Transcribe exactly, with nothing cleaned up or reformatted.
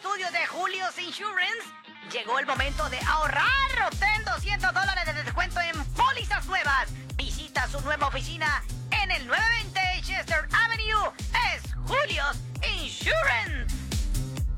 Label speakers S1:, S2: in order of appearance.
S1: estudios de Julio's Insurance. Llegó el momento de ahorrar. Obtén doscientos dólares de descuento en pólizas nuevas. Visita su nueva oficina en el nueve veinte